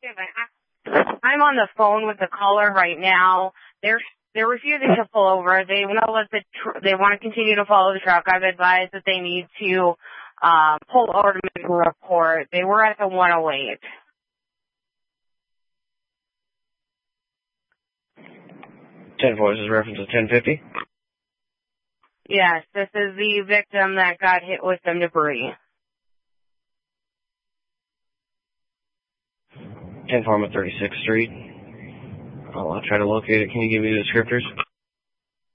I'm on the phone with the caller right now. They're refusing to pull over. They want to continue to follow the truck. I've advised that they need to pull over to make a report. They were at the 108. 10-4, this is reference to 1050? Yes, this is the victim that got hit with some debris. 10-4, I'm at 36th Street. I'll try to locate it. Can you give me the descriptors?